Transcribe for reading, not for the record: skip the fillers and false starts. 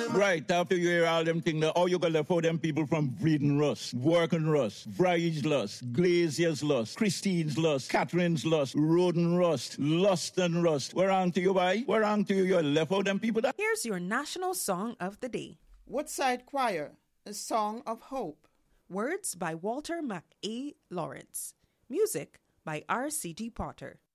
Right, after you hear all them things, how you gonna for them people from Breeden Rust, Working Rust, Bryage Lust, Glazier's Lust, Christine's Lust, Catherine's Lust, Roden Rust, Luston Rust. Where on to you, boy? Where on to you? You left out them people that. Here's your national song of the day. Woodside Choir, A Song of Hope. Words by Walter McA. Lawrence. Music by R.C.T. Potter.